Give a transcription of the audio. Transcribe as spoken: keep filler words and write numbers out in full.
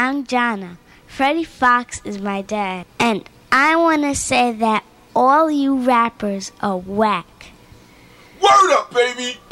Young Jonna. Freddie Fox is my dad. And I want to say that all you rappers are whack. Word up, baby!